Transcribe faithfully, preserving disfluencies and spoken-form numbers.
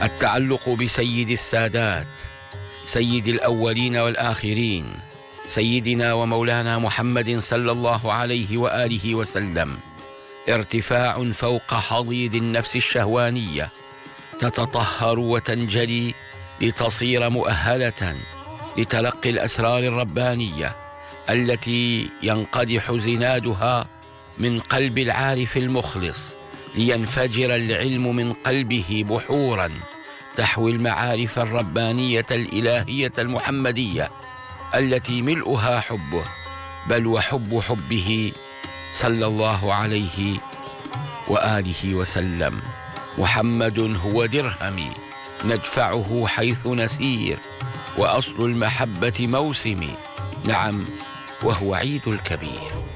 التعلق بسيد السادات، سيد الأولين والآخرين، سيدنا ومولانا محمد صلى الله عليه وآله وسلم، ارتفاع فوق حضيض النفس الشهوانية، تتطهر وتنجلي لتصير مؤهلة لتلقي الأسرار الربانية التي ينقدح زنادها من قلب العارف المخلص، لينفجر العلم من قلبه بحورا تحوي المعارف الربانية الإلهية المحمدية التي ملؤها حبه، بل وحب حبه صلى الله عليه وآله وسلم. محمد هو درهمي ندفعه حيث نسير، وأصل المحبة موسمي، نعم وهو عيد الكبير.